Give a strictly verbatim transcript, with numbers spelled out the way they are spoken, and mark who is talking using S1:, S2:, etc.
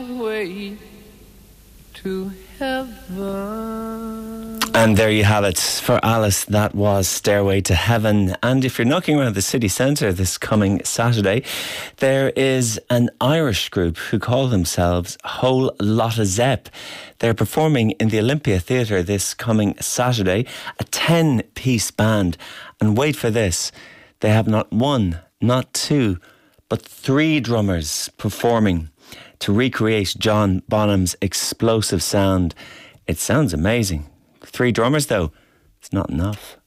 S1: Stairway to Heaven.
S2: And there you have it. For Alice, that was Stairway to Heaven. And if you're knocking around the city centre this coming Saturday, there is an Irish group who call themselves Whole Lotta Zepp. They're performing in the Olympia Theatre this coming Saturday, a ten-piece band. And wait for this, they have not one, not two, but three drummers performing to recreate John Bonham's explosive sound. It sounds amazing. Three drummers, though, it's not enough.